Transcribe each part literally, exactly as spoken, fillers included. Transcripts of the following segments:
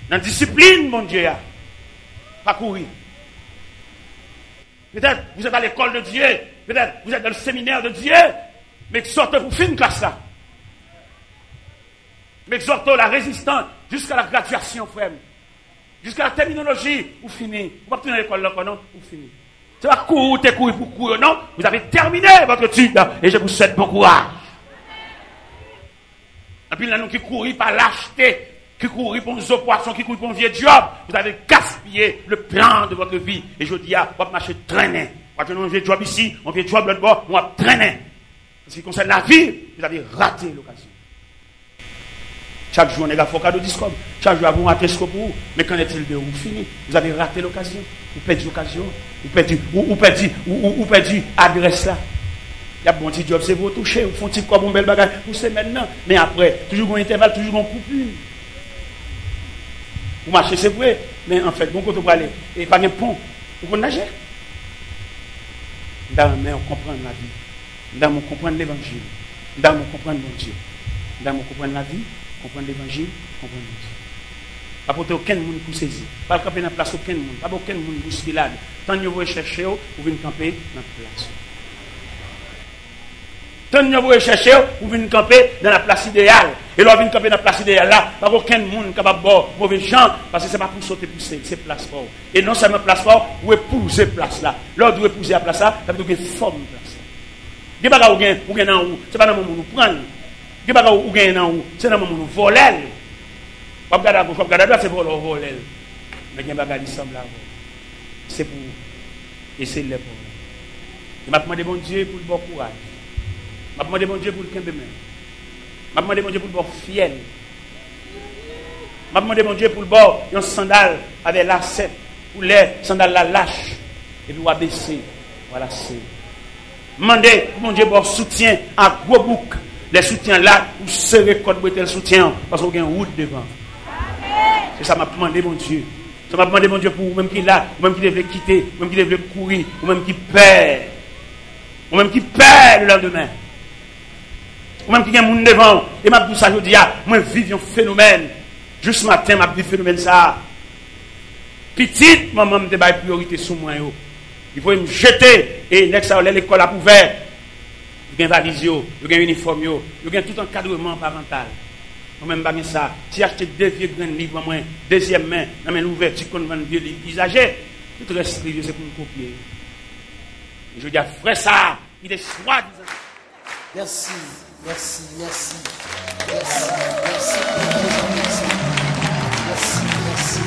Dans la discipline, mon Dieu, pas courir. Peut-être vous êtes à l'école de Dieu, peut-être vous êtes dans le séminaire de Dieu, mais sortez pour finir classe là. Mais exhortez la résistance jusqu'à la graduation, frère. Jusqu'à la terminologie, vous finissez. Vous ne pouvez pas à l'école là, non? Vous finissez. C'est pas courir, t'es courir pour courir, non? Vous avez terminé votre étude et je vous souhaite bon courage. Et puis là, nous qui courons par lâcheté, qui courent pour nos poissons, qui courent pour un vieux job, vous avez gaspillé le plan de votre vie. Et je dis, ah, on va marcher traîner. Quand on a un vieux job ici, on vieux job l'autre bord, on va traîner. En ce qui concerne la vie, vous avez raté l'occasion. Chaque jour, on est là, il faut cadeau discours. Chaque jour, vous ratez ce pour vous. Mais qu'en est-il de vous? Fini. Vous avez raté l'occasion. Vous perdez l'occasion. Vous perdez, ou, ou perdez, ou, ou perdez adresse là. Il y a un bon petit job, c'est vous toucher. Vous font un petit comme un bel bagage. Vous savez maintenant. Mais après, toujours un intervalle, toujours un coupure. Vous marchez, c'est vrai. Mais en fait, bon côté pour aller. Et pas un pont. Vous connaissez nager. Dans mais on comprend la vie. Dans on comprend l'évangile. Dans on comprend mon Dieu. Dans on comprend la vie. Comprendre l'évangile, comprendre Dieu. Pas pour aucun monde pour saisir. Pas camper dans la place aucun monde. Pas aucun monde pour se là. Tant que vous cherchez, vous venez camper dans la place. Tant que vous cherchez, vous venez camper dans la place idéale. Et là, vous venez camper dans la place idéale là. Pas aucun monde capable de boire mauvais gens. Parce que ce n'est pas pour sauter pour c'est place fort. Et non seulement place fort, vous épousez place là. Là, vous épouser la place là, ça veut dire que vous avez forme place là. Vous n'avez pas de gain dans où. Ce n'est pas dans le moment où vous prenez. Qui va ou gagner dans où c'est dans le moment où voler pas regarder à gauche pas regarder à droite c'est voler voler mais il y a bagage qui semble là c'est pour et c'est le pour je m'a demandé bon Dieu pour le bon courage m'a demandé bon Dieu pour le camp même m'a demandé bon Dieu pour le bon fiel m'a demandé bon Dieu pour le bon un sandal avec lacet pour les sandales la lâche et puis on va baisser voilà c'est demander bon Dieu pour soutien à gros bouc. Les soutiens là, vous serez code pour le soutien, parce qu'on a une route devant. C'est ça m'a demandé, mon Dieu. Ça m'a demandé, mon Dieu, pour vous-même qui est là, vous-même qui devez quitter, vous-même qui devez courir, vous-même qui perd, vous-même qui perd le lendemain. Vous-même qui a un monde devant. Et m'a dit ça, je dis, ah, moi, vive un phénomène. Juste ce matin, m'a dit phénomène ça. Petite, maman, me débat priorité sur moi. Il faut me jeter, et next, l'école a ouvert. Il y a un valise, il y a un uniforme, il y a tout encadrement parental. Moi-même, je ça. Si j'achète deux vieux grands livres, moi, deuxième main, dans l'ouverture qu'on vend vieux livres usagés, tout le reste, c'est pour me copier. Je dis, frère, ça, il est soi-disant. Merci, merci, merci. Merci, merci. Merci, merci.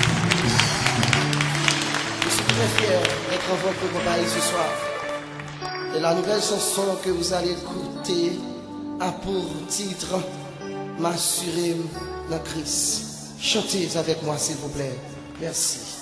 Je suis très fier d'être en votre compagnie ce soir. Et la nouvelle chanson que vous allez écouter a pour titre M'assurer dans Christ. Chantez avec moi s'il vous plaît. Merci.